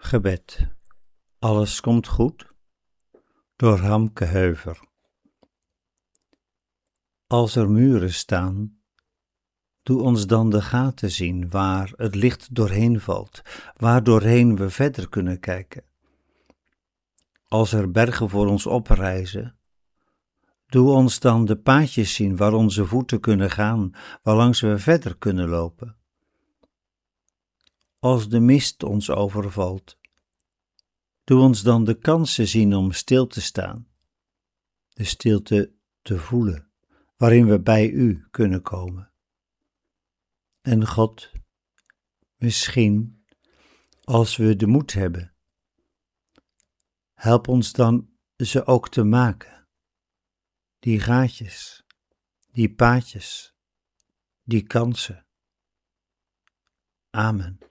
Gebed. Alles komt goed? Door Hamke Heuver. Als er muren staan, doe ons dan de gaten zien waar het licht doorheen valt, waar doorheen we verder kunnen kijken. Als er bergen voor ons oprijzen, doe ons dan de paadjes zien waar onze voeten kunnen gaan, waarlangs we verder kunnen lopen. Als de mist ons overvalt, doe ons dan de kansen zien om stil te staan, de stilte te voelen, waarin we bij U kunnen komen. En God, misschien, als we de moed hebben, help ons dan ze ook te maken, die gaatjes, die paadjes, die kansen. Amen.